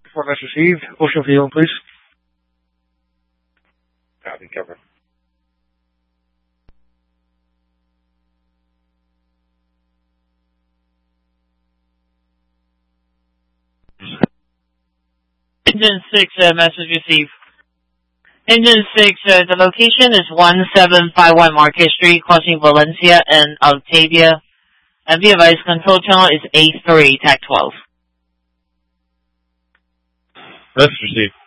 For message received. Ocean View, please. Copy, cover. Engine 6, message received. Engine 6, the location is 1751 Market Street, crossing Valencia and Octavia. And the advice control channel is A3, TAC 12. Message received.